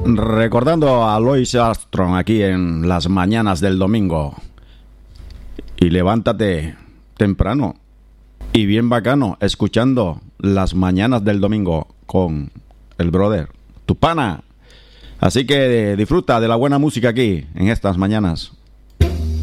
Recordando a Louis Armstrong aquí en las mañanas del domingo. Y levántate temprano y bien bacano escuchando las mañanas del domingo con el brother, tu pana. Así que disfruta de la buena música aquí en estas mañanas.